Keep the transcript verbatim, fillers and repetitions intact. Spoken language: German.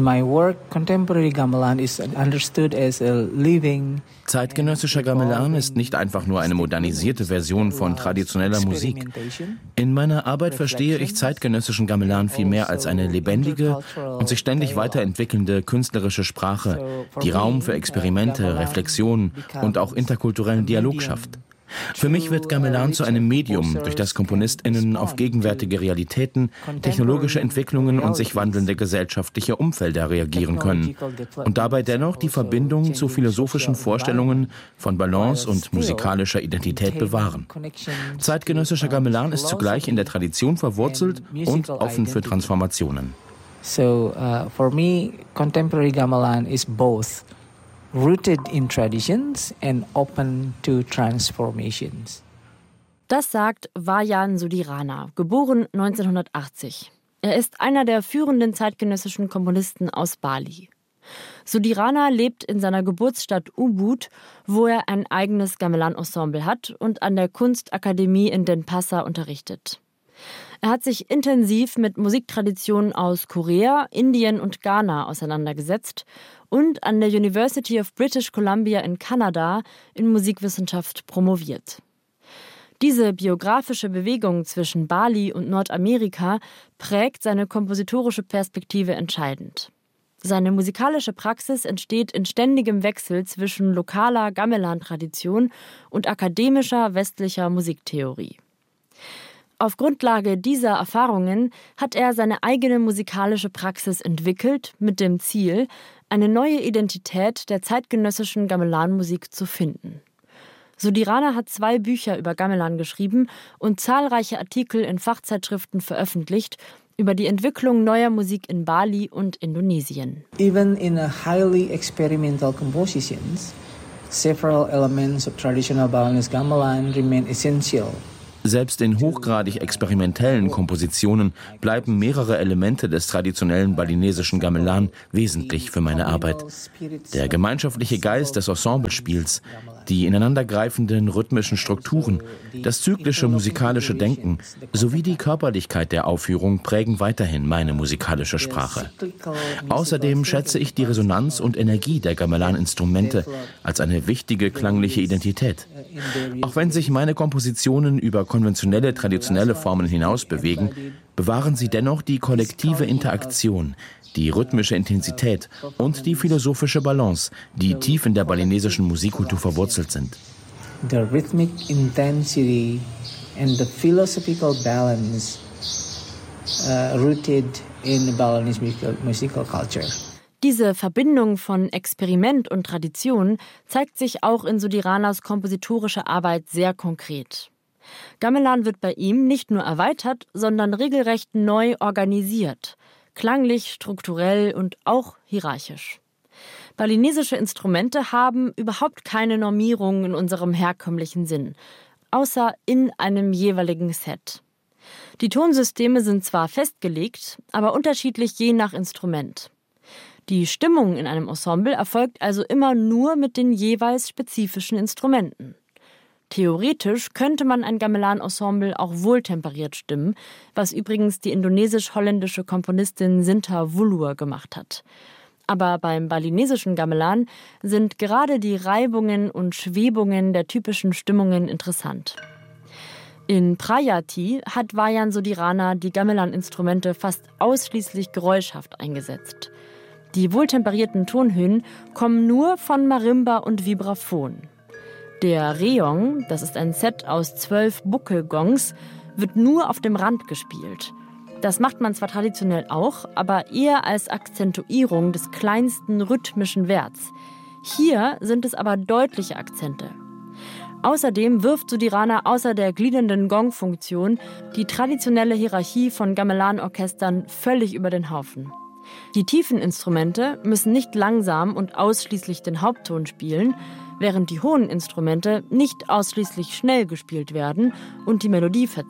In my work, contemporary gamelan is understood as a living. Zeitgenössischer Gamelan ist nicht einfach nur eine modernisierte Version von traditioneller Musik. In meiner Arbeit verstehe ich zeitgenössischen Gamelan vielmehr als eine lebendige und sich ständig weiterentwickelnde künstlerische Sprache, die Raum für Experimente, Reflexion und auch interkulturellen Dialog schafft. Für mich wird Gamelan zu einem Medium, durch das KomponistInnen auf gegenwärtige Realitäten, technologische Entwicklungen und sich wandelnde gesellschaftliche Umfelder reagieren können und dabei dennoch die Verbindung zu philosophischen Vorstellungen von Balance und musikalischer Identität bewahren. Zeitgenössischer Gamelan ist zugleich in der Tradition verwurzelt und offen für Transformationen. So, uh, for me, contemporary gamelan is both rooted in traditions and open to transformations. Das sagt Wayan Sudirana, geboren neunzehnhundertachtzig. Er ist einer der führenden zeitgenössischen Komponisten aus Bali. Sudirana lebt in seiner Geburtsstadt Ubud, wo er ein eigenes Gamelan-Ensemble hat und an der Kunstakademie in Denpasar unterrichtet. Er hat sich intensiv mit Musiktraditionen aus Korea, Indien und Ghana auseinandergesetzt und an der University of British Columbia in Kanada in Musikwissenschaft promoviert. Diese biografische Bewegung zwischen Bali und Nordamerika prägt seine kompositorische Perspektive entscheidend. Seine musikalische Praxis entsteht in ständigem Wechsel zwischen lokaler Gamelan-Tradition und akademischer westlicher Musiktheorie. Auf Grundlage dieser Erfahrungen hat er seine eigene musikalische Praxis entwickelt, mit dem Ziel, eine neue Identität der zeitgenössischen Gamelan-Musik zu finden. Sudirana hat zwei Bücher über Gamelan geschrieben und zahlreiche Artikel in Fachzeitschriften veröffentlicht über die Entwicklung neuer Musik in Bali und Indonesien. Even in a highly experimental compositions, several elements of traditional Balinese gamelan remain essential. Selbst in hochgradig experimentellen Kompositionen bleiben mehrere Elemente des traditionellen balinesischen Gamelan wesentlich für meine Arbeit. Der gemeinschaftliche Geist des Ensemblespiels, die ineinandergreifenden rhythmischen Strukturen, das zyklische musikalische Denken sowie die Körperlichkeit der Aufführung prägen weiterhin meine musikalische Sprache. Außerdem schätze ich die Resonanz und Energie der Gamelan-Instrumente als eine wichtige klangliche Identität. Auch wenn sich meine Kompositionen über konventionelle, traditionelle Formen hinaus bewegen, bewahren sie dennoch die kollektive Interaktion, die rhythmische Intensität und die philosophische Balance, die tief in der balinesischen Musikkultur verwurzelt sind. The rhythmic intensity and the philosophical balance uh, rooted in Balinese musical, musical culture. Diese Verbindung von Experiment und Tradition zeigt sich auch in Sudiranas kompositorischer Arbeit sehr konkret. Gamelan wird bei ihm nicht nur erweitert, sondern regelrecht neu organisiert, klanglich, strukturell und auch hierarchisch. Balinesische Instrumente haben überhaupt keine Normierung in unserem herkömmlichen Sinn, außer in einem jeweiligen Set. Die Tonsysteme sind zwar festgelegt, aber unterschiedlich je nach Instrument. Die Stimmung in einem Ensemble erfolgt also immer nur mit den jeweils spezifischen Instrumenten. Theoretisch könnte man ein Gamelan-Ensemble auch wohltemperiert stimmen, was übrigens die indonesisch-holländische Komponistin Sinta Wulur gemacht hat. Aber beim balinesischen Gamelan sind gerade die Reibungen und Schwebungen der typischen Stimmungen interessant. In Prayati hat Wayan Sudirana die Gamelan-Instrumente fast ausschließlich geräuschhaft eingesetzt. Die wohltemperierten Tonhöhen kommen nur von Marimba und Vibraphon. Der Reong, das ist ein Set aus zwölf Buckelgongs, wird nur auf dem Rand gespielt. Das macht man zwar traditionell auch, aber eher als Akzentuierung des kleinsten rhythmischen Werts. Hier sind es aber deutliche Akzente. Außerdem wirft Sudirana außer der gliedernden Gong-Funktion die traditionelle Hierarchie von Gamelan-Orchestern völlig über den Haufen. Die tiefen Instrumente müssen nicht langsam und ausschließlich den Hauptton spielen, während die hohen Instrumente nicht ausschließlich schnell gespielt werden und die Melodie verzerren.